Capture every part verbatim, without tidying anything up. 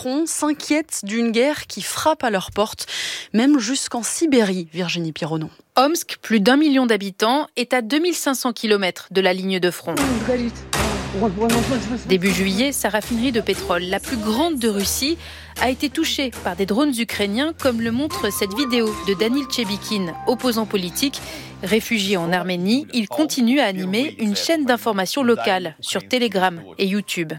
front s'inquiètent d'une guerre qui frappe à leur porte, même jusqu'en Sibérie, Virginie Pironneau. Omsk, plus d'un million d'habitants, est à deux mille cinq cents kilomètres de la ligne de front. Début juillet, sa raffinerie de pétrole, la plus grande de Russie, a été touchée par des drones ukrainiens, comme le montre cette vidéo de Danil Tchebikin, opposant politique. Réfugié en Arménie, il continue à animer une chaîne d'information locale sur Telegram et YouTube.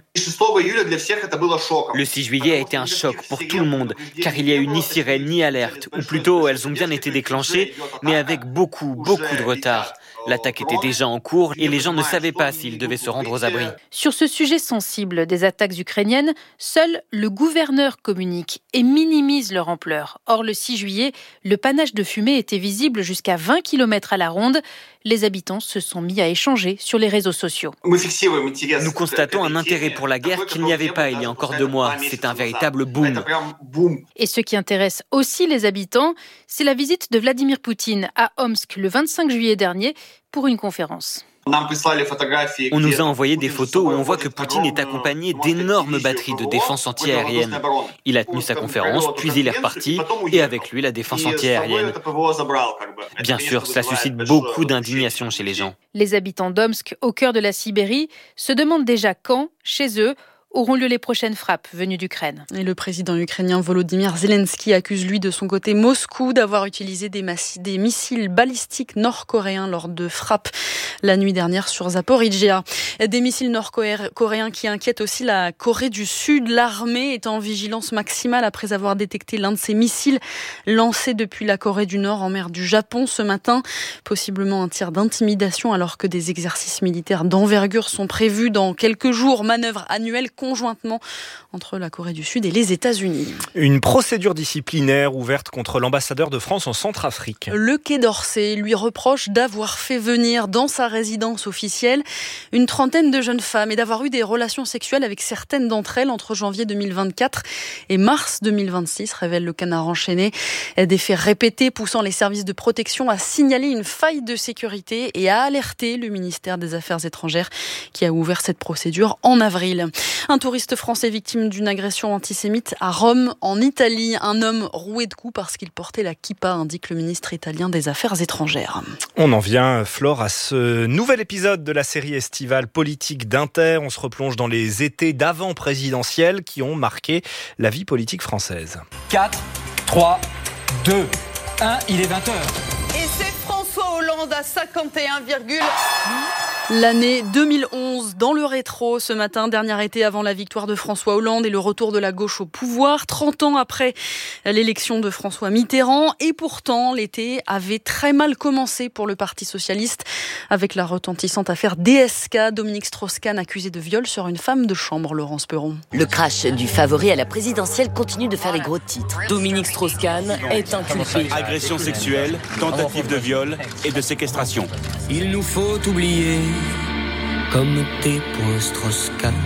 Le six juillet a été un choc pour tout le monde, car il n'y a eu ni sirène ni alerte, ou plutôt elles ont bien été déclenchées, mais avec beaucoup, beaucoup de retard. L'attaque était déjà en cours et les gens ne savaient pas s'ils devaient se rendre aux abris. Sur ce sujet sensible des attaques ukrainiennes, seul le gouverneur communique et minimise leur ampleur. Or, le six juillet, le panache de fumée était visible jusqu'à vingt kilomètres à la ronde. Les habitants se sont mis à échanger sur les réseaux sociaux. Nous constatons un intérêt pour la guerre qu'il n'y avait pas il y a encore deux mois. C'est un véritable boom. Et ce qui intéresse aussi les habitants, c'est la visite de Vladimir Poutine à Omsk le vingt-cinq juillet dernier pour une conférence. On nous a envoyé des photos où on voit que Poutine est accompagné d'énormes batteries de défense anti-aérienne. Il a tenu sa conférence, puis il est reparti, et avec lui la défense anti-aérienne. Bien sûr, cela suscite beaucoup d'indignation chez les gens. Les habitants d'Omsk, au cœur de la Sibérie, se demandent déjà quand, chez eux, auront lieu les prochaines frappes venues d'Ukraine. Et le président ukrainien Volodymyr Zelensky accuse lui de son côté Moscou d'avoir utilisé des, massi- des missiles balistiques nord-coréens lors de frappes la nuit dernière sur Zaporijjia. Des missiles nord-coréens qui inquiètent aussi la Corée du Sud. L'armée est en vigilance maximale après avoir détecté l'un de ces missiles lancés depuis la Corée du Nord en mer du Japon ce matin. Possiblement un tir d'intimidation alors que des exercices militaires d'envergure sont prévus dans quelques jours. Manœuvre annuelle conjointement entre la Corée du Sud et les États-Unis. Une procédure disciplinaire ouverte contre l'ambassadeur de France en Centrafrique. Le Quai d'Orsay lui reproche d'avoir fait venir dans sa résidence officielle une trentaine de jeunes femmes et d'avoir eu des relations sexuelles avec certaines d'entre elles entre janvier deux mille vingt-quatre et mars deux mille vingt-six, révèle le Canard enchaîné. Des faits répétés poussant les services de protection à signaler une faille de sécurité et à alerter le ministère des Affaires étrangères qui a ouvert cette procédure en avril. Un touriste français victime d'une agression antisémite à Rome, en Italie. Un homme roué de coups parce qu'il portait la kippa, indique le ministre italien des Affaires étrangères. On en vient, Flore, à ce nouvel épisode de la série estivale politique d'Inter. On se replonge dans les étés d'avant-présidentielle qui ont marqué la vie politique française. quatre, trois, deux, un, il est vingt heures. Et c'est François Hollande à cinquante et un virgule neuf. L'année deux mille onze, dans le rétro, ce matin, dernier été avant la victoire de François Hollande et le retour de la gauche au pouvoir, trente ans après l'élection de François Mitterrand. Et pourtant, l'été avait très mal commencé pour le Parti socialiste, avec la retentissante affaire D S K, Dominique Strauss-Kahn accusé de viol sur une femme de chambre, Laurence Perron. Le crash du favori à la présidentielle continue de faire les gros titres. Dominique Strauss-Kahn est inculpé. Agression sexuelle, tentative de viol et de séquestration. Il nous faut oublier comme tes points Strauss-Kahn.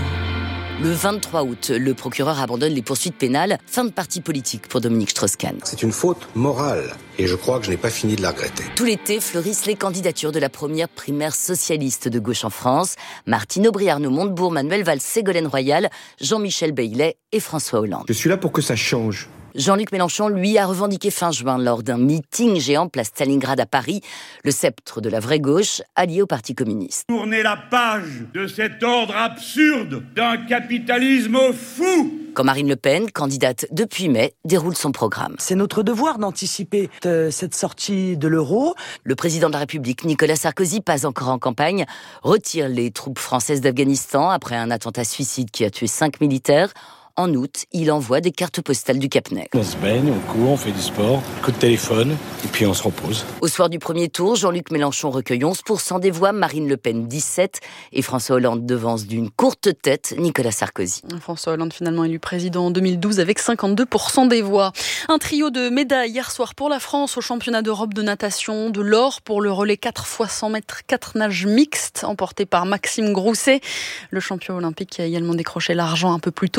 Le vingt-trois août, le procureur abandonne les poursuites pénales. Fin de parti politique pour Dominique Strauss-Kahn. C'est une faute morale et je crois que je n'ai pas fini de la regretter. Tout l'été fleurissent les candidatures de la première primaire socialiste de gauche en France. Martine Aubry-Arnaud Montebourg, Manuel Valls, Ségolène Royal, Jean-Michel Baillet et François Hollande. Je suis là pour que ça change. Jean-Luc Mélenchon, lui, a revendiqué fin juin lors d'un meeting géant place Stalingrad à Paris, le sceptre de la vraie gauche allié au Parti communiste. Tournez la page de cet ordre absurde d'un capitalisme fou. Quand Marine Le Pen, candidate depuis mai, déroule son programme. C'est notre devoir d'anticiper de cette sortie de l'euro. Le président de la République, Nicolas Sarkozy, pas encore en campagne, retire les troupes françaises d'Afghanistan après un attentat suicide qui a tué cinq militaires. En août, il envoie des cartes postales du Cap-Nec. On se baigne, on court, on fait du sport, coup de téléphone, et puis on se repose. Au soir du premier tour, Jean-Luc Mélenchon recueille onze pour cent des voix, Marine Le Pen dix-sept, et François Hollande devance d'une courte tête Nicolas Sarkozy. François Hollande finalement élu président en deux mille douze avec cinquante-deux pour cent des voix. Un trio de médailles hier soir pour la France au championnat d'Europe de natation, de l'or pour le relais quatre fois cent mètres, quatre nages mixtes, emporté par Maxime Grousset. Le champion olympique qui a également décroché l'argent un peu plus tôt sur le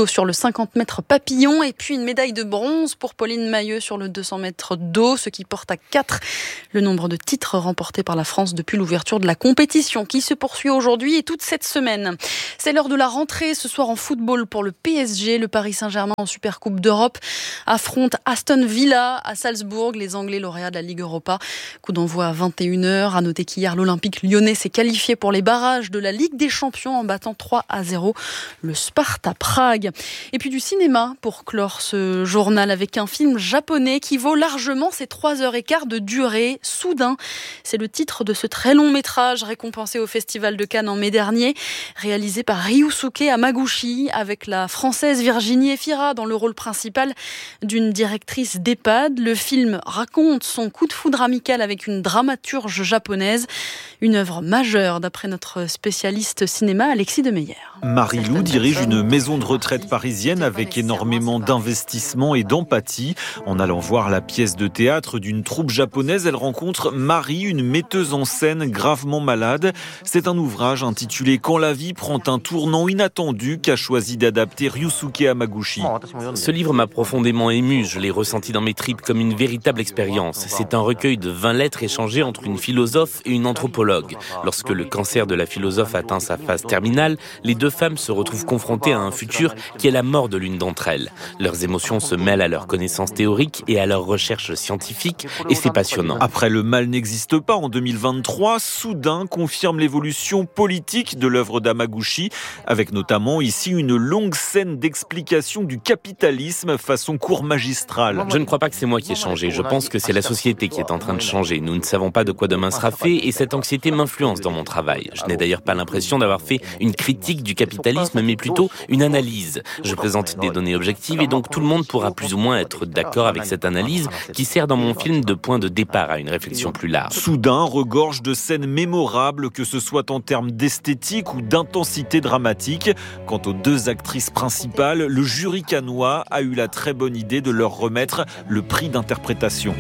cinquante mètres papillon et puis une médaille de bronze pour Pauline Mailleux sur le deux cents mètres d'eau, ce qui porte à quatre le nombre de titres remportés par la France depuis l'ouverture de la compétition qui se poursuit aujourd'hui et toute cette semaine. C'est l'heure de la rentrée ce soir en football pour le P S G. Le Paris Saint-Germain en Supercoupe d'Europe affronte Aston Villa à Salzbourg, les Anglais lauréats de la Ligue Europa. Coup d'envoi à vingt et une heures. À noter qu'hier, l'Olympique lyonnais s'est qualifié pour les barrages de la Ligue des Champions en battant trois à zéro le Sparta Prague. Et puis du cinéma pour clore ce journal avec un film japonais qui vaut largement ses trois heures et quart de durée. Soudain, c'est le titre de ce très long métrage récompensé au Festival de Cannes en mai dernier, réalisé par Ryusuke Hamaguchi avec la française Virginie Efira dans le rôle principal d'une directrice d'EHPAD. Le film raconte son coup de foudre amical avec une dramaturge japonaise, une œuvre majeure d'après notre spécialiste cinéma Alexis Demeyer. Marie-Lou dirige une maison de retraite parisienne avec énormément d'investissement et d'empathie. En allant voir la pièce de théâtre d'une troupe japonaise, elle rencontre Marie, une metteuse en scène gravement malade. C'est un ouvrage intitulé « Quand la vie prend un tournant inattendu » qu'a choisi d'adapter Ryusuke Hamaguchi. Ce livre m'a profondément ému. Je l'ai ressenti dans mes tripes comme une véritable expérience. C'est un recueil de vingt lettres échangées entre une philosophe et une anthropologue. Lorsque le cancer de la philosophe atteint sa phase terminale, les deux femmes se retrouvent confrontées à un futur qui est la mort de l'une d'entre elles. Leurs émotions se mêlent à leurs connaissances théoriques et à leurs recherches scientifiques, et c'est passionnant. Après Le mal n'existe pas en deux mille vingt-trois, Soudain confirme l'évolution politique de l'œuvre d'Hamaguchi, avec notamment ici une longue scène d'explication du capitalisme façon cours magistral. Je ne crois pas que c'est moi qui ai changé. Je pense que c'est la société qui est en train de changer. Nous ne savons pas de quoi demain sera fait et cette anxiété m'influence dans mon travail. Je n'ai d'ailleurs pas l'impression d'avoir fait une critique du capitalisme, mais plutôt une analyse. Je présente des données objectives et donc tout le monde pourra plus ou moins être d'accord avec cette analyse qui sert dans mon film de point de départ à une réflexion plus large. Soudain regorge de scènes mémorables, que ce soit en termes d'esthétique ou d'intensité dramatique. Quant aux deux actrices principales, le jury cannois a eu la très bonne idée de leur remettre le prix d'interprétation.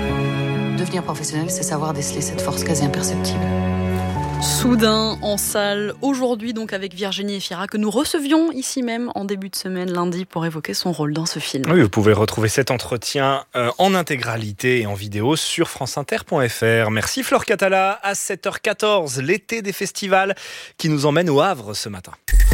Devenir professionnel, c'est savoir déceler cette force quasi imperceptible. Soudain en salle, aujourd'hui donc avec Virginie Efira que nous recevions ici même en début de semaine, lundi, pour évoquer son rôle dans ce film. Oui, vous pouvez retrouver cet entretien euh, en intégralité et en vidéo sur franceinter point f r. Merci Flore Catala, à sept heures quatorze, l'été des festivals qui nous emmène au Havre ce matin.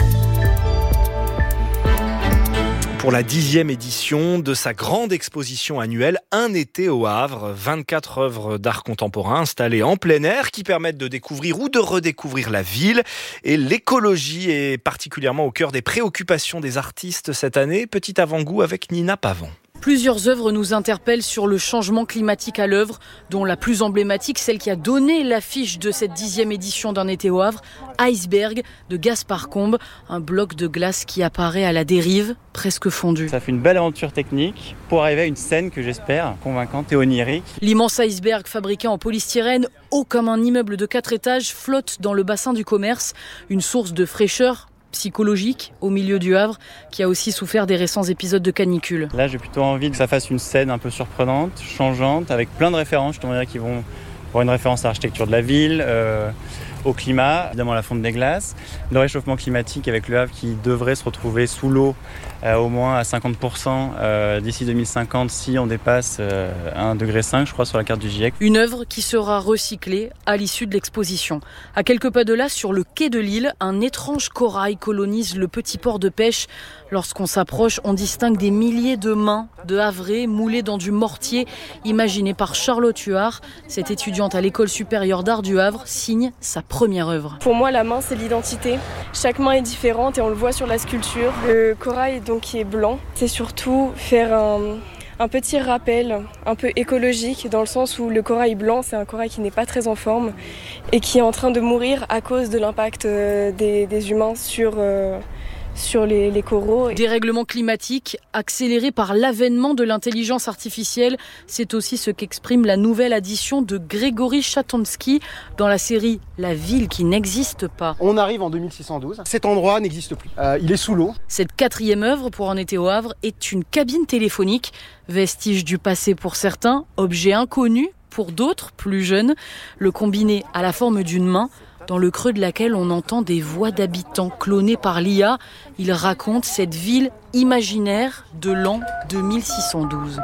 Pour la dixième édition de sa grande exposition annuelle Un été au Havre, vingt-quatre œuvres d'art contemporain installées en plein air qui permettent de découvrir ou de redécouvrir la ville. Et l'écologie est particulièrement au cœur des préoccupations des artistes cette année. Petit avant-goût avec Nina Pavon. Plusieurs œuvres nous interpellent sur le changement climatique à l'œuvre, dont la plus emblématique, celle qui a donné l'affiche de cette dixième édition d'Un été au Havre, Iceberg de Gaspard Combe, un bloc de glace qui apparaît à la dérive, presque fondu. Ça fait une belle aventure technique pour arriver à une scène que j'espère convaincante et onirique. L'immense iceberg fabriqué en polystyrène, haut comme un immeuble de quatre étages, flotte dans le bassin du commerce, une source de fraîcheur psychologique au milieu du Havre, qui a aussi souffert des récents épisodes de canicule. Là, j'ai plutôt envie que ça fasse une scène un peu surprenante, changeante, avec plein de références, je te dirais, qui vont avoir une référence à l'architecture de la ville, euh, au climat, évidemment la fonte des glaces, le réchauffement climatique avec le Havre qui devrait se retrouver sous l'eau euh, au moins à cinquante pour cent euh, d'ici deux mille cinquante si on dépasse euh, un degré cinq, je crois, sur la carte du GIEC. Une œuvre qui sera recyclée à l'issue de l'exposition. À quelques pas de là, sur le quai de l'île, un étrange corail colonise le petit port de pêche. Lorsqu'on s'approche, on distingue des milliers de mains de Havrais moulées dans du mortier imaginé par Charlotte Huard. Cette étudiante à l'école supérieure d'art du Havre signe sa première œuvre. Pour moi, la main, c'est l'identité. Chaque main est différente et on le voit sur la sculpture. Le corail, donc, qui est blanc, c'est surtout faire un, un petit rappel un peu écologique, dans le sens où le corail blanc, c'est un corail qui n'est pas très en forme et qui est en train de mourir à cause de l'impact des, des humains sur... Euh, sur les, les coraux. Dérèglement climatique accéléré par l'avènement de l'intelligence artificielle, c'est aussi ce qu'exprime la nouvelle addition de Grégory Chatonsky dans la série La ville qui n'existe pas. On arrive en deux mille six cent douze, cet endroit n'existe plus, euh, il est sous l'eau. Cette quatrième œuvre pour Un été au Havre est une cabine téléphonique, vestige du passé pour certains, objet inconnu pour d'autres plus jeunes. Le combiné à la forme d'une main dans le creux de laquelle on entend des voix d'habitants clonées par l'I A. Il raconte cette ville imaginaire de l'an deux mille six cent douze.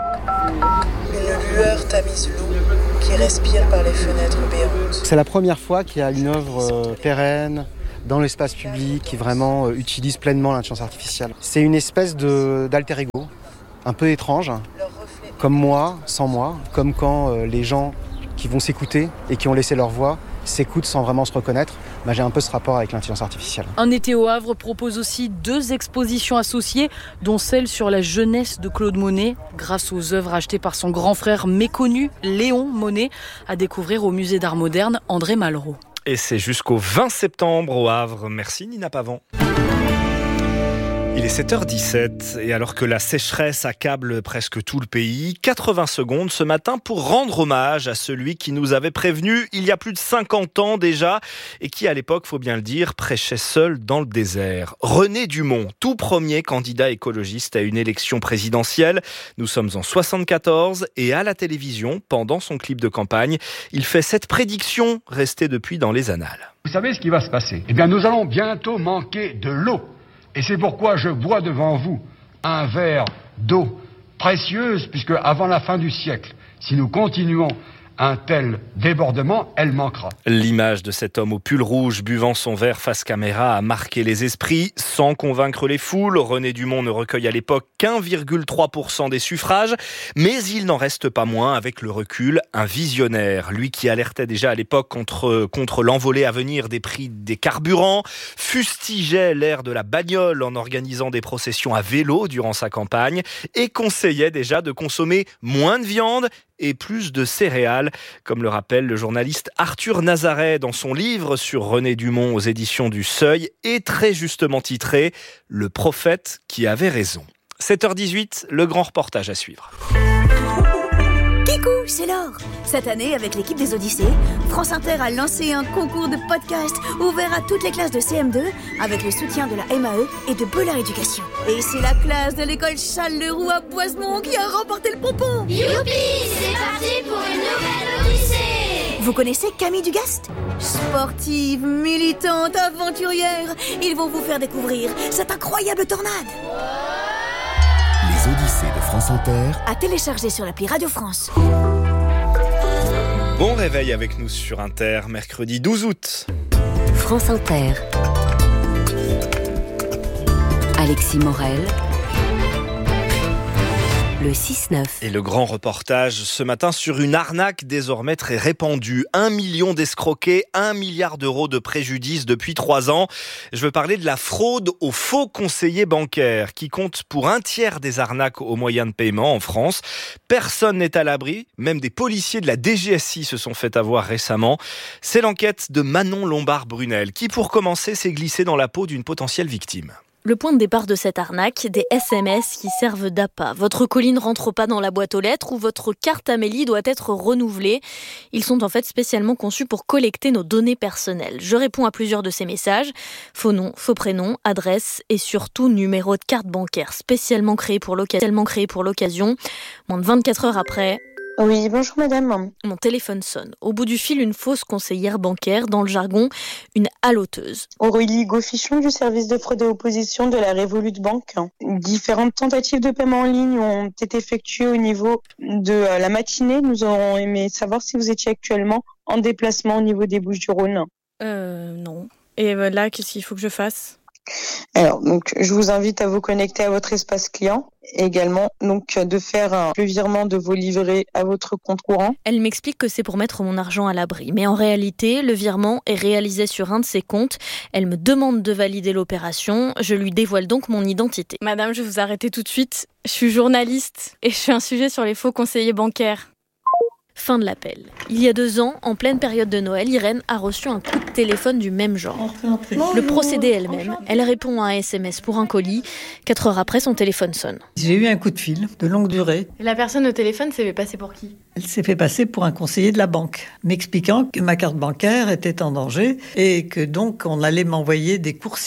Une lueur tamise l'eau qui respire par les fenêtres béantes. C'est la première fois qu'il y a une œuvre euh, pérenne dans l'espace public qui vraiment euh, utilise pleinement l'intelligence artificielle. C'est une espèce de, d'alter ego, un peu étrange, comme moi, sans moi, comme quand euh, les gens qui vont s'écouter et qui ont laissé leur voix s'écoutent sans vraiment se reconnaître. Bah, j'ai un peu ce rapport avec l'intelligence artificielle. Un été au Havre propose aussi deux expositions associées, dont celle sur la jeunesse de Claude Monet, grâce aux œuvres achetées par son grand frère méconnu, Léon Monet, à découvrir au musée d'art moderne André Malraux. Et c'est jusqu'au vingt septembre au Havre. Merci Nina Pavant. Il est sept heures dix-sept et alors que la sécheresse accable presque tout le pays, quatre-vingts secondes ce matin pour rendre hommage à celui qui nous avait prévenu il y a plus de cinquante ans déjà et qui à l'époque, faut bien le dire, prêchait seul dans le désert. René Dumont, tout premier candidat écologiste à une élection présidentielle. Nous sommes en soixante-quatorze et à la télévision, pendant son clip de campagne, il fait cette prédiction restée depuis dans les annales. Vous savez ce qui va se passer ? Eh bien, nous allons bientôt manquer de l'eau. Et c'est pourquoi je bois devant vous un verre d'eau précieuse, puisque avant la fin du siècle, si nous continuons un tel débordement, elle manquera. L'image de cet homme au pull rouge buvant son verre face caméra a marqué les esprits. Sans convaincre les foules, René Dumont ne recueille à l'époque qu'un virgule trois pour cent des suffrages. Mais il n'en reste pas moins, avec le recul, un visionnaire. Lui qui alertait déjà à l'époque contre, contre l'envolée à venir des prix des carburants, fustigeait l'ère de la bagnole en organisant des processions à vélo durant sa campagne et conseillait déjà de consommer moins de viande et plus de céréales, comme le rappelle le journaliste Arthur Nazaret dans son livre sur René Dumont aux éditions du Seuil, et très justement titré « Le prophète qui avait raison ». sept heures dix-huit, le grand reportage à suivre. Kikou, c'est Laure. Cette année, avec l'équipe des Odyssées, France Inter a lancé un concours de podcast ouvert à toutes les classes de C M deux avec le soutien de la M A E et de Bollard Éducation. Et c'est la classe de l'école Charles-Leroux à Boisemont qui a remporté le pompon. Youpi, c'est parti pour une nouvelle Odyssée. Vous connaissez Camille Dugast ? Sportive, militante, aventurière, ils vont vous faire découvrir cette incroyable tornade. Les Odyssées de France Inter, à télécharger sur l'appli Radio France. Bon réveil avec nous sur Inter, mercredi douze août. France Inter. Alexis Morel. Le six neuf. Et le grand reportage ce matin sur une arnaque désormais très répandue. Un million d'escroqués, un milliard d'euros de préjudice depuis trois ans. Je veux parler de la fraude aux faux conseillers bancaires qui compte pour un tiers des arnaques aux moyens de paiement en France. Personne n'est à l'abri, même des policiers de la D G S I se sont fait avoir récemment. C'est l'enquête de Manon Lombard-Brunel qui, pour commencer, s'est glissée dans la peau d'une potentielle victime. Le point de départ de cette arnaque, des S M S qui servent d'appât. Votre colis ne rentre pas dans la boîte aux lettres ou votre carte Amélie doit être renouvelée. Ils sont en fait spécialement conçus pour collecter nos données personnelles. Je réponds à plusieurs de ces messages. Faux nom, faux prénom, adresse et surtout numéro de carte bancaire spécialement créé pour l'occasion. créé pour l'occasion. Moins de vingt-quatre heures après... Oui, bonjour madame. Mon téléphone sonne. Au bout du fil, une fausse conseillère bancaire, dans le jargon, une haloteuse. Aurélie Gaufichon du service de fraude et opposition de la Revolut Bank. Différentes tentatives de paiement en ligne ont été effectuées au niveau de la matinée. Nous aurons aimé savoir si vous étiez actuellement en déplacement au niveau des Bouches-du-Rhône. Euh, non. Et là, qu'est-ce qu'il faut que je fasse ? Alors, donc, je vous invite à vous connecter à votre espace client et également donc de faire un, le virement de vos livrets à votre compte courant. Elle m'explique que c'est pour mettre mon argent à l'abri. Mais en réalité, le virement est réalisé sur un de ses comptes. Elle me demande de valider l'opération. Je lui dévoile donc mon identité. Madame, je vais vous arrêter tout de suite. Je suis journaliste et je fais un sujet sur les faux conseillers bancaires. Fin de l'appel. Il y a deux ans, en pleine période de Noël, Irène a reçu un coup de téléphone du même genre. Le procédé elle-même, elle répond à un S M S pour un colis. Quatre heures après, son téléphone sonne. J'ai eu un coup de fil de longue durée. Et la personne au téléphone s'est fait passer pour qui ? Elle s'est fait passer pour un conseiller de la banque, m'expliquant que ma carte bancaire était en danger et que donc on allait m'envoyer des coursiers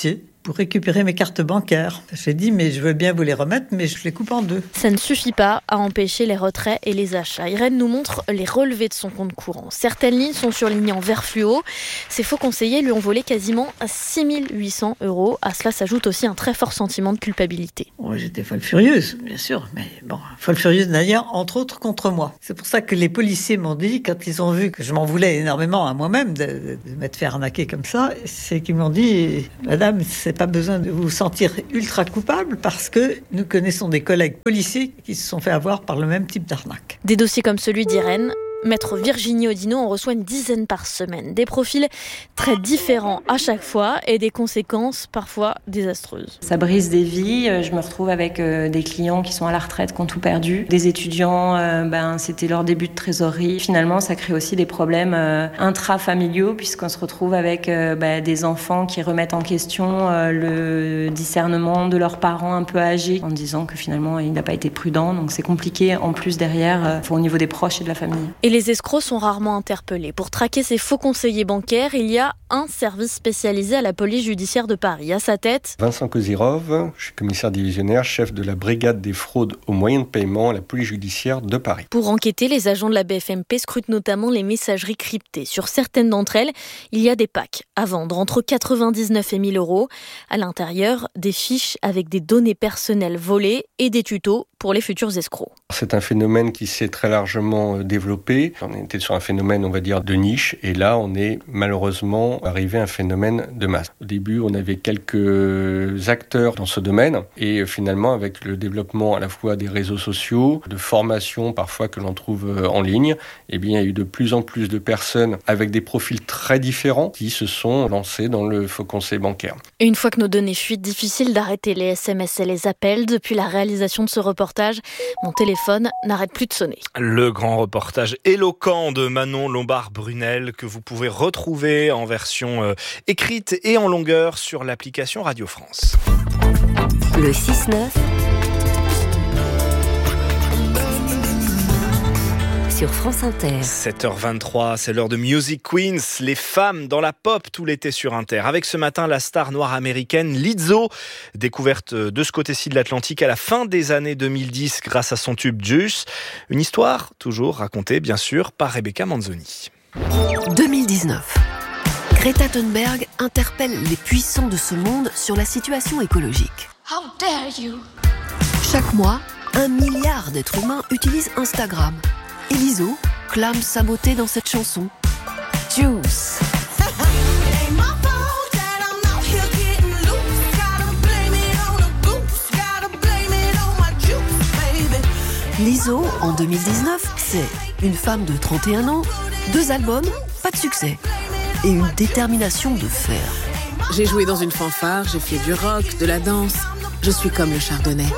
pour récupérer mes cartes bancaires. J'ai dit, mais je veux bien vous les remettre, mais je les coupe en deux. Ça ne suffit pas à empêcher les retraits et les achats. Irène nous montre les relevés de son compte courant. Certaines lignes sont surlignées en vert fluo. Ses faux conseillers lui ont volé quasiment six mille huit cents euros. À cela s'ajoute aussi un très fort sentiment de culpabilité. Ouais, j'étais folle furieuse, bien sûr, mais bon, folle furieuse d'ailleurs, entre autres contre moi. C'est pour ça que les policiers m'ont dit, quand ils ont vu que je m'en voulais énormément à moi-même de, de m'être fait arnaquer comme ça, c'est qu'ils m'ont dit, madame, c'est pas besoin de vous sentir ultra coupable parce que nous connaissons des collègues policiers qui se sont fait avoir par le même type d'arnaque. Des dossiers comme celui d'Irène, Maître Virginie Audineau en reçoit une dizaine par semaine. Des profils très différents à chaque fois et des conséquences parfois désastreuses. Ça brise des vies. Je me retrouve avec des clients qui sont à la retraite, qui ont tout perdu. Des étudiants, ben, c'était leur début de trésorerie. Finalement, ça crée aussi des problèmes intrafamiliaux puisqu'on se retrouve avec ben, des enfants qui remettent en question le discernement de leurs parents un peu âgés en disant que finalement, il n'a pas été prudent. Donc c'est compliqué en plus derrière au niveau des proches et de la famille. Et les escrocs sont rarement interpellés. Pour traquer ces faux conseillers bancaires, il y a un service spécialisé à la police judiciaire de Paris. À sa tête, Vincent Kozirov, je suis commissaire divisionnaire, chef de la brigade des fraudes aux moyens de paiement à la police judiciaire de Paris. Pour enquêter, les agents de la B F M P scrutent notamment les messageries cryptées. Sur certaines d'entre elles, il y a des packs à vendre entre quatre-vingt-dix-neuf et mille euros. À l'intérieur, des fiches avec des données personnelles volées et des tutos pour les futurs escrocs. C'est un phénomène qui s'est très largement développé. On était sur un phénomène, on va dire, de niche. Et là, on est malheureusement arrivé à un phénomène de masse. Au début, on avait quelques acteurs dans ce domaine. Et finalement, avec le développement à la fois des réseaux sociaux, de formations parfois que l'on trouve en ligne, eh bien, il y a eu de plus en plus de personnes avec des profils très différents qui se sont lancés dans le faux conseil bancaire. Et une fois que nos données fuitent, difficile d'arrêter les S M S et les appels. Depuis la réalisation de ce reportage, mon téléphone n'arrête plus de sonner. Le grand reportage éloquent de Manon Lombard-Brunel que vous pouvez retrouver en version euh, écrite et en longueur sur l'application Radio France. Le six neuf sur France Inter. sept heures vingt-trois, c'est l'heure de Music Queens, les femmes dans la pop tout l'été sur Inter. Avec ce matin la star noire américaine Lizzo, découverte de ce côté-ci de l'Atlantique à la fin des années deux mille dix grâce à son tube Juice. Une histoire toujours racontée bien sûr par Rebecca Manzoni. deux mille dix-neuf. Greta Thunberg interpelle les puissants de ce monde sur la situation écologique. How dare you? Chaque mois, un milliard d'êtres humains utilisent Instagram. Et Lizzo clame sa beauté dans cette chanson. Juice. Lizzo, en deux mille dix-neuf, c'est une femme de trente et un ans, deux albums, pas de succès, et une détermination de fer. J'ai joué dans une fanfare, j'ai fait du rock, de la danse. Je suis comme le chardonnay.